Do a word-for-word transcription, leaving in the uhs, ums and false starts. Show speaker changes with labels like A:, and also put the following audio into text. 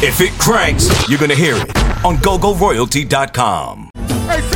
A: If it cranks, you're going to hear it on go go royalty dot com.